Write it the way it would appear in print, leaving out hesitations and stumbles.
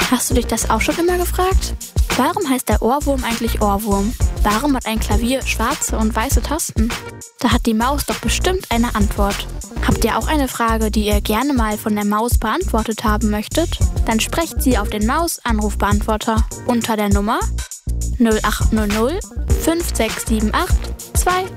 Hast du dich das auch schon immer gefragt? Warum heißt der Ohrwurm eigentlich Ohrwurm? Warum hat ein Klavier schwarze und weiße Tasten? Da hat die Maus doch bestimmt eine Antwort. Habt ihr auch eine Frage, die ihr gerne mal von der Maus beantwortet haben möchtet? Dann sprecht sie auf den Maus-Anrufbeantworter unter der Nummer 0800 5678 2